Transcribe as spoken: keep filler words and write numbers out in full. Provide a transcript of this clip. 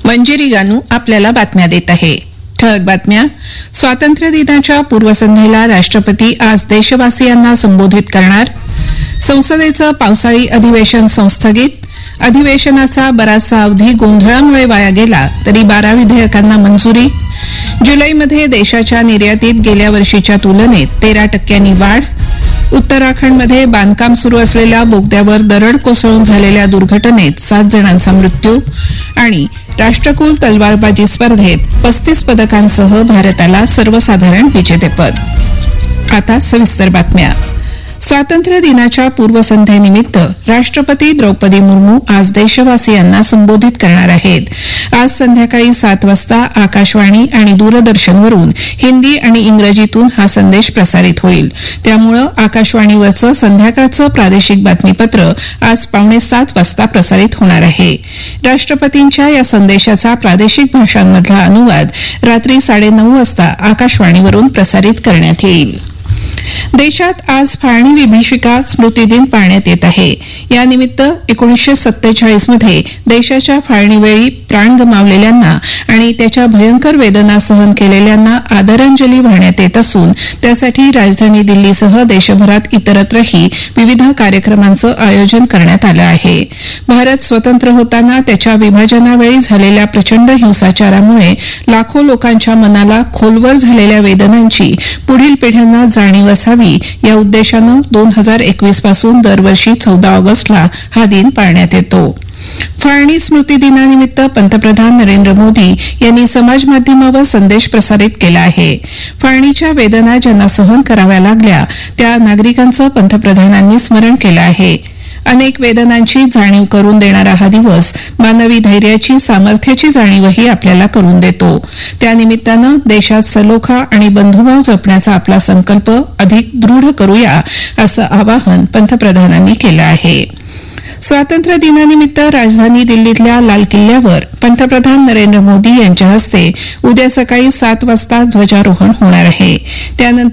मंजिरी गानू आपल्याला बातम्या देत आहे. ठळक बातम्या. स्वातंत्र्य दिनाच्या पूर्वसंध्येला राष्ट्रपती आज देशवासियांना संबोधित करणार. संसदेचं पावसाळी अधिवेशन संस्थगित. अधिवेशनाचा बराचसा अवधी गोंधळामुळे वाया गेला तरी बारा विधेयकांना मंजुरी. जुलैमध्ये देशाच्या निर्यातीत गेल्या वर्षीच्या तुलनेत तेरा टक्क्यांनी वाढ. उत्तराखंडमध्ये बांधकाम सुरू असलेल्या बोगद्यावर दरड कोसळून झालेल्या दुर्घटनेत सात जणांचा मृत्यू. आणि राष्ट्रकुल तलवारबाजी स्पर्धेत पस्तीस पदकांसह भारताला सर्वसाधारण विजेतेपद. आता सविस्तर बातम्या. स्वातंत्र्य दिनाच्या पूर्वसंध्येनिमित्त राष्ट्रपती द्रौपदी मुर्मू आज देशवासियांना संबोधित करणार आहेत. आज संध्याकाळी सात वाजता आकाशवाणी आणि दूरदर्शनवरून हिंदी आणि इंग्रजीतून हा संदेश प्रसारित होईल. त्यामुळे आकाशवाणीवरचं संध्याकाळचं प्रादेशिक बातमीपत्र आज पावणे सात वाजता प्रसारित होणार आहे. राष्ट्रपतींच्या या संदेशाचा प्रादेशिक भाषांमधला अनुवाद रात्री साडेनऊ वाजता आकाशवाणीवरून प्रसारित करण्यात येईल. देशात आज फाळणी विभीषिका स्मृती दिन पाळण्यात येत आहे. यानिमित्त एकोणीसशे सत्तेचाळीस मध्ये देशाच्या फाळणीवेळी प्राण गमावलेल्यांना आणि त्याच्या भयंकर वेदना सहन केलेल्यांना आदरांजली वाहण्यात येत असून त्यासाठी राजधानी दिल्लीसह देशभरात इतरत्रही विविध कार्यक्रमांचं आयोजन करण्यात आलं आहे. भारत स्वतंत्र होताना त्याच्या विभाजनावेळी झालेल्या प्रचंड हिंसाचारामुळे लाखो लोकांच्या मनाला खोलवर झालेल्या वेदनांची पुढील पिढ्यांना जाणीव असावी या उद्देशानं दोन हजार एकवीस पासून दरवर्षी चौदा ऑगस्टला हा दिन पाळण्यात येतो. फाळणी स्मृती दिनानिमित्त पंतप्रधान नरेंद्र मोदी यांनी समाजमाध्यमावर संदेश प्रसारित केला आहे. फाळणीच्या वेदना ज्यांना सहन कराव्या लागल्या त्या नागरिकांचं पंतप्रधानांनी स्मरण केलं आहे. अनेक वेदनांची जाणीव करून देणारा हा दिवस मानवी धैर्याची सामर्थ्याची जाणीवही आपल्याला करून देतो. त्यानिमित्तानं देशात सलोखा आणि बंधुभाव जपण्याचा आपला संकल्प अधिक दृढ करूया असं आवाहन पंतप्रधानांनी केलं आहे. स्वातंत्र्य दिनानिमित्त राजधानी दिल्लीतल्या लाल किल्ल्यावर पंतप्रधान नरेंद्र मोदी यांच्या हस्ते उद्या सकाळी सात वाजता ध्वजारोहण होणार आहे. त्यानंतर